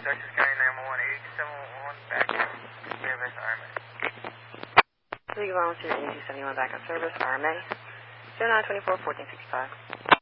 Dutchess County 911, 871 back in service, RMA. Legal Volunteer, 871 back in service, RMA. 0924-1465.